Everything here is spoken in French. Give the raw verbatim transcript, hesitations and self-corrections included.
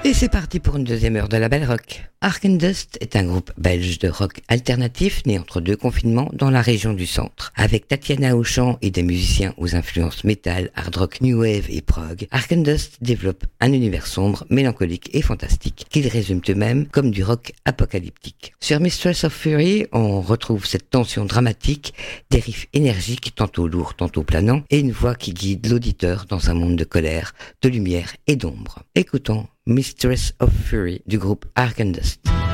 Et c'est parti pour une deuxième heure de la Belle Rock. Arkendust est un groupe belge de rock alternatif né entre deux confinements dans la région du centre. Avec Tatiana au chant et des musiciens aux influences métal, hard rock, new wave et prog, Arkendust développe un univers sombre, mélancolique et fantastique qu'ils résument eux-mêmes comme du rock apocalyptique. Sur Mistress of Fury, on retrouve cette tension dramatique, des riffs énergiques, tantôt lourds, tantôt planants, et une voix qui guide l'auditeur dans un monde de colère, de lumière et d'ombre. Écoutons Mistress of Fury du groupe Arkendust.